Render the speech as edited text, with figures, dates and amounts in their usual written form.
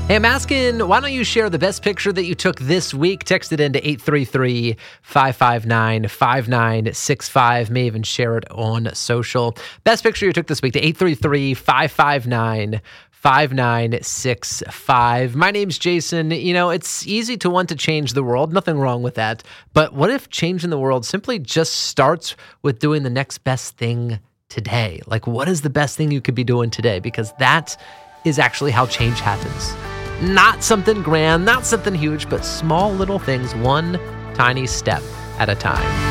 Hey, I'm asking, why don't you share the best picture that you took this week? Text it into 833-559-5965. May even share it on social. Best picture you took this week to 833-559-5965. My name's Jason. You know, it's easy to want to change the world. Nothing wrong with that. But what if changing the world simply just starts with doing the next best thing today? Like, what is the best thing you could be doing today? Because that is actually how change happens. Not something grand, not something huge, but small little things, one tiny step at a time.